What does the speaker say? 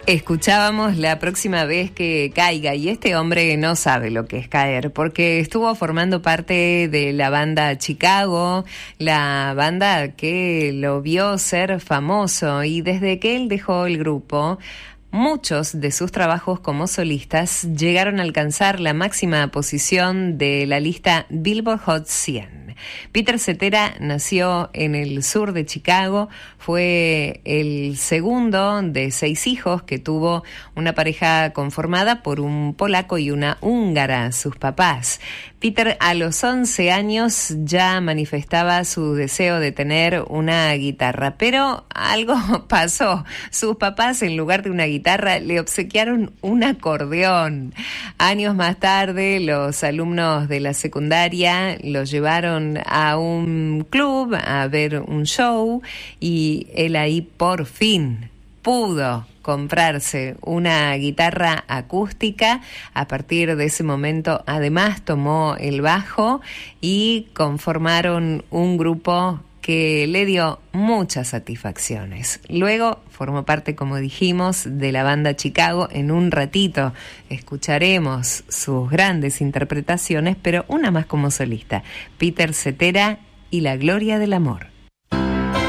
Escuchábamos La próxima vez que caiga, y este hombre no sabe lo que es caer, porque estuvo formando parte de la banda Chicago, la banda que lo vio ser famoso, y desde que él dejó el grupo, muchos de sus trabajos como solistas llegaron a alcanzar la máxima posición de la lista Billboard Hot 100. Peter Cetera nació en el sur de Chicago, fue el segundo de 6 hijos que tuvo una pareja conformada por un polaco y una húngara, sus papás. Peter a los 11 años ya manifestaba su deseo de tener una guitarra, pero algo pasó. Sus papás, en lugar de una guitarra, le obsequiaron un acordeón. Años más tarde, los alumnos de la secundaria lo llevaron a un club a ver un show, y él ahí por fin pudo comprarse una guitarra acústica. A partir de ese momento, además, tomó el bajo y conformaron un grupo que le dio muchas satisfacciones. Luego formó parte, como dijimos, de la banda Chicago. En un ratito escucharemos sus grandes interpretaciones, pero una más como solista: Peter Cetera y La gloria del amor.